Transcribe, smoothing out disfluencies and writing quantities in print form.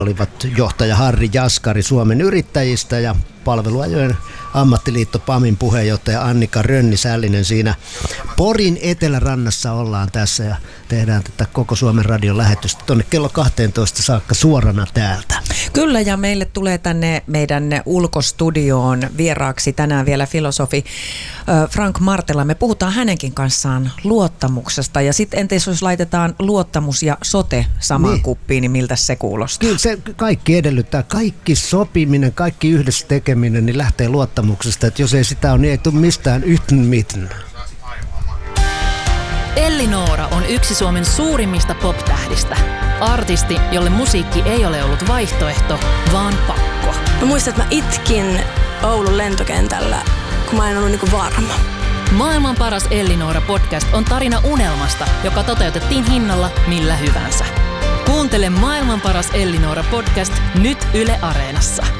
olivat johtaja Harri Jaskari Suomen yrittäjistä ja palveluajojen ammattiliitto PAMin puheenjohtaja Annika Rönni-Sällinen siinä Porin etelärannassa ollaan tässä ja tehdään tätä koko Suomen radion lähetystä tuonne kello 12 saakka suorana täältä. Kyllä, ja meille tulee tänne meidän ulkostudioon vieraaksi tänään vielä filosofi Frank Martela. Me puhutaan hänenkin kanssaan luottamuksesta ja sitten entäs jos laitetaan luottamus ja sote samaan kuppiin, niin miltä se kuulostaa? Kyllä se kaikki edellyttää, kaikki sopiminen, kaikki yhdessä tekeminen, niin lähtee luottamuksesta, että jos ei sitä ole, niin ei tule mistään yhtään mitään. Elli Noora on yksi Suomen suurimmista pop-tähdistä. Artisti, jolle musiikki ei ole ollut vaihtoehto, vaan pakko. Mä muistan, että mä itkin Oulun lentokentällä, kun mä en ollut niinku varma. Maailman paras Elli Noora podcast on tarina unelmasta, joka toteutettiin hinnalla millä hyvänsä. Kuuntele Maailman paras Elli Noora podcast nyt Yle Areenassa.